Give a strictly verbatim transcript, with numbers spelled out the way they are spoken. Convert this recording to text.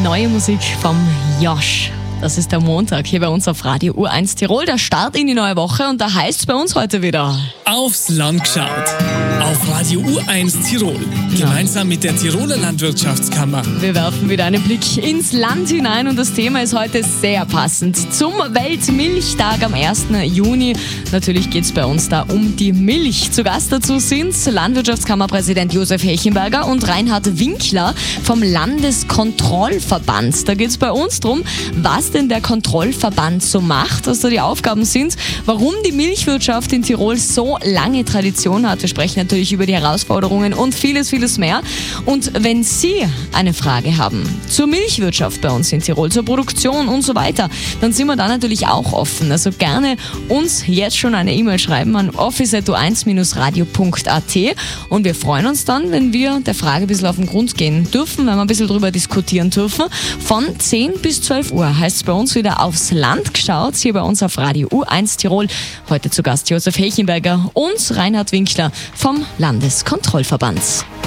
neue Musik vom Josh. Das ist der Montag hier bei uns auf Radio U eins Tirol. Der Start in die neue Woche und da heißt es bei uns heute wieder: Aufs Land geschaut. Auf Radio U eins Tirol. Gemeinsam mit der Tiroler Landwirtschaftskammer. Wir werfen wieder einen Blick ins Land hinein und das Thema ist heute sehr passend zum Weltmilchtag am ersten Juni. Natürlich geht es bei uns da um die Milch. Zu Gast dazu sind Landwirtschaftskammerpräsident Josef Hechenberger und Reinhard Winkler vom Landeskontrollverband. Da geht es bei uns darum, was denn der Kontrollverband so macht, was da die Aufgaben sind, warum die Milchwirtschaft in Tirol so lange Tradition hat. Wir sprechen natürlich über die Herausforderungen und vieles, vieles mehr. Und wenn Sie eine Frage haben zur Milchwirtschaft bei uns in Tirol, zur Produktion und so weiter, dann sind wir da natürlich auch offen. Also gerne uns jetzt schon eine E-Mail schreiben an office at u eins radio punkt a t und wir freuen uns dann, wenn wir der Frage ein bisschen auf den Grund gehen dürfen, wenn wir ein bisschen drüber diskutieren dürfen. Von zehn bis zwölf Uhr heißt es bei uns wieder aufs Land geschaut, hier bei uns auf Radio U eins Tirol. Heute zu Gast Josef Hechenberger und Reinhard Winkler vom Landeskontrollverband.